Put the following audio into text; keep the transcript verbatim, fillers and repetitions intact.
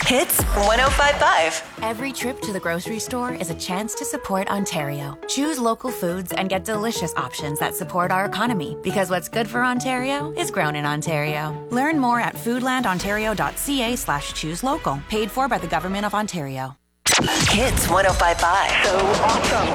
Hits one oh five point five. Every trip to the grocery store is a chance to support Ontario. Choose local foods and get delicious options that support our economy, because what's good for Ontario is grown in Ontario. Learn more at foodlandontario.ca slash choose local. Paid for by the Government of Ontario. Hits one oh five point five. So awesome.